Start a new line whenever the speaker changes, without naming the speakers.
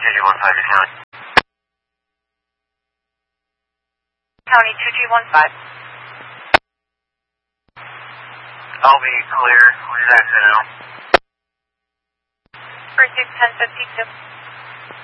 2215 to county.
County 2215.
I'll be clear. What is that now?
Pursuit 1052.